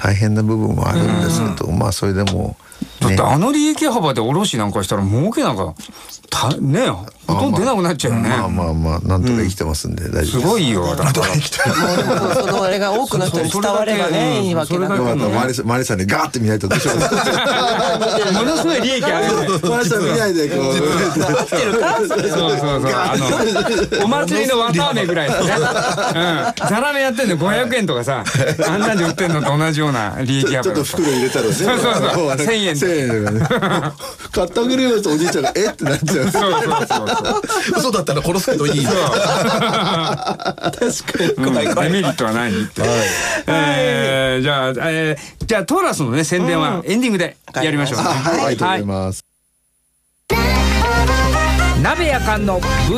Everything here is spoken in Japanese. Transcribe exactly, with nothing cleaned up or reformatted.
大変な部分もあるんですけど、まあそれでもだってあの利益幅で卸なんかしたら儲けなんかたねほとんど出なくなっちゃうよね。 まあまあまあなんとか生きてますんで大丈夫です。 すごいよ。だからそのあれが多くの人に伝わればねいいわけだから。 マリさんマリさんでガーって見ないとどうしよう。 ものすごい利益あるね。 マリさん見ないでこう。 合ってるか？ そうそうそう。あのお祭りの綿あめぐらいですね。うん。ザラメやってんのごひゃくえんとかさ、あんなんで売ってんのと同じような利益幅。 ちょっと袋入れたらね。 そうそうそう。千円。 千円だからね。買ってあげるよとおじいちゃんがえってなっちゃう。 そうそうそうそう。 嘘だったら殺すけどいい。 そう。 確かにデメリットはないって。えーじゃあえーじゃあトーラスのね宣伝はエンディングでやりましょうね。 はい、ありがとうございます。 鍋やかんの